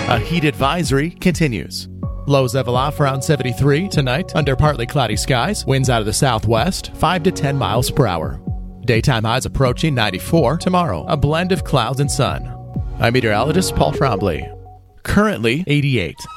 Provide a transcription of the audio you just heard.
A heat advisory continues. Lows level off around 73 tonight under partly cloudy skies. Winds out of the southwest, 5 to 10 miles per hour. Daytime highs approaching 94 tomorrow. A blend of clouds and sun. I'm meteorologist Paul Trombley. Currently 88.